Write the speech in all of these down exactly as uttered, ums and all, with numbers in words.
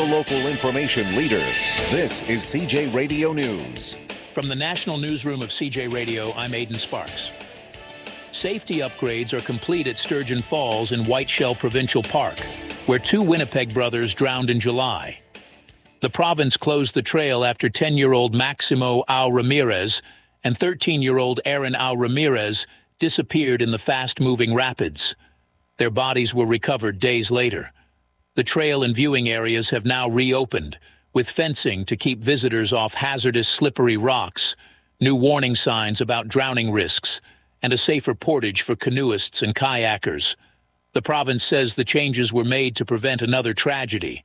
local information leader. This is C J Radio News. From the National Newsroom of C J Radio, I'm Aidan Sparks. Safety upgrades are complete at Sturgeon Falls in White Shell Provincial Park, where two Winnipeg brothers drowned in July. The province closed the trail after ten-year-old Maximo Au Ramirez and thirteen-year-old Aaron Au Ramirez disappeared in the fast-moving rapids. Their bodies were recovered days later. The trail and viewing areas have now reopened, with fencing to keep visitors off hazardous slippery rocks, new warning signs about drowning risks, and a safer portage for canoeists and kayakers. The province says the changes were made to prevent another tragedy.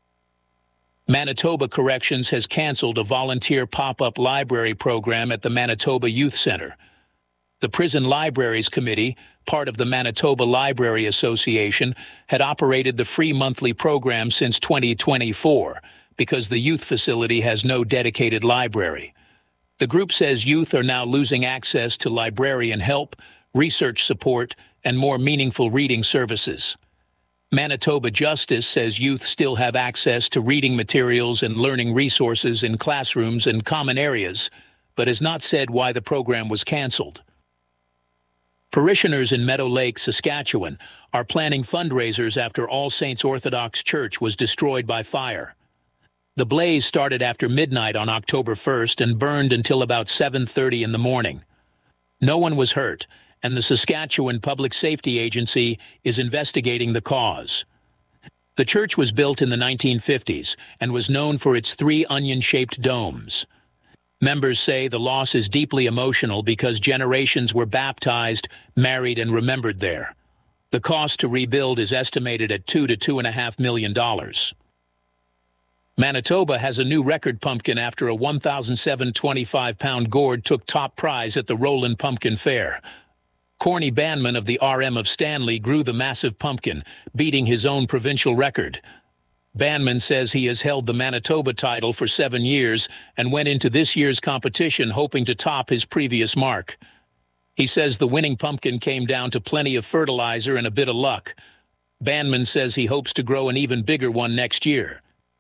Manitoba Corrections has canceled a volunteer pop-up library program at the Manitoba Youth Centre. The Prison Libraries Committee, part of the Manitoba Library Association, had operated the free monthly program since twenty twenty-four because the youth facility has no dedicated library. The group says youth are now losing access to librarian help, research support, and more meaningful reading services. Manitoba Justice says youth still have access to reading materials and learning resources in classrooms and common areas, but has not said why the program was canceled. Parishioners in Meadow Lake, Saskatchewan, are planning fundraisers after All Saints Orthodox Church was destroyed by fire. The blaze started after midnight on October first and burned until about seven thirty in the morning. No one was hurt, and the Saskatchewan Public Safety Agency is investigating the cause. The church was built in the nineteen fifties and was known for its three onion-shaped domes. Members say the loss is deeply emotional because generations were baptized, married, and remembered there. The cost to rebuild is estimated at two to two and a half million dollars. Manitoba has a new record pumpkin after a one thousand seven hundred twenty-five pound gourd took top prize at the Roland Pumpkin Fair. Corny Banman of the R M of Stanley grew the massive pumpkin, beating his own provincial record. Banman says he has held the Manitoba title for seven years and went into this year's competition hoping to top his previous mark. He says the winning pumpkin came down to plenty of fertilizer and a bit of luck. Banman says he hopes to grow an even bigger one next year.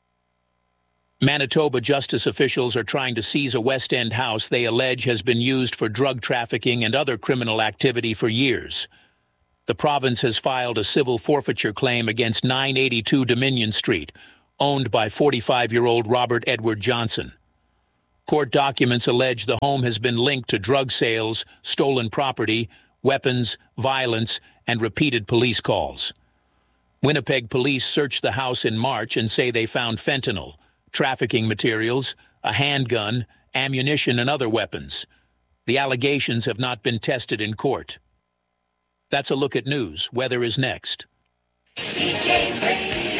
Manitoba justice officials are trying to seize a West End house they allege has been used for drug trafficking and other criminal activity for years. The province has filed a civil forfeiture claim against nine eighty-two Dominion Street, owned by forty-five-year-old Robert Edward Johnson. Court documents allege the home has been linked to drug sales, stolen property, weapons, violence, and repeated police calls. Winnipeg police searched the house in March and say they found fentanyl, trafficking materials, a handgun, ammunition, and other weapons. The allegations have not been tested in court. That's a look at news. Weather is next. C J Radio,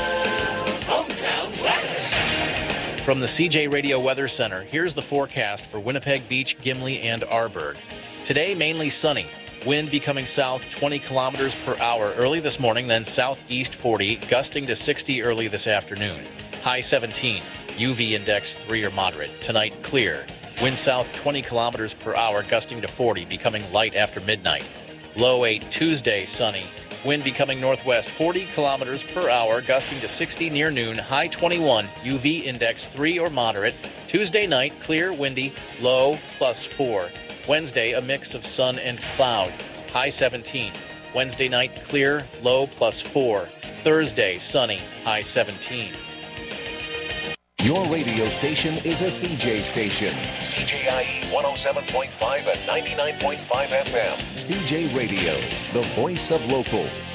hometown weather. From the C J Radio Weather Center, here's the forecast for Winnipeg Beach, Gimli, and Arborg. Today, mainly sunny. Wind becoming south twenty kilometers per hour early this morning, then southeast forty, gusting to sixty early this afternoon. High seventeen, U V index three or moderate. Tonight, clear. Wind south twenty kilometers per hour, gusting to forty, becoming light after midnight. Low eight, Tuesday, sunny. Wind becoming northwest forty kilometers per hour, gusting to sixty near noon. High twenty-one, U V index three or moderate. Tuesday night, clear, windy, low plus four. Wednesday, a mix of sun and cloud. High seventeen. Wednesday night, clear, low plus four. Thursday, sunny, high seventeen. Your radio station is a C J station. C J I E one oh seven point five and ninety-nine point five F M. C J Radio, the voice of local.